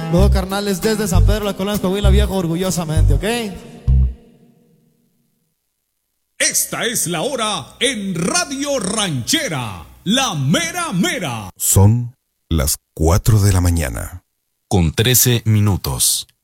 Los carnales desde San Pedro, la Colonia Coahuila Viejo, orgullosamente, ¿ok? Esta es la hora en Radio Ranchera, la mera mera. Son las 4 de la mañana. Con 13 minutos.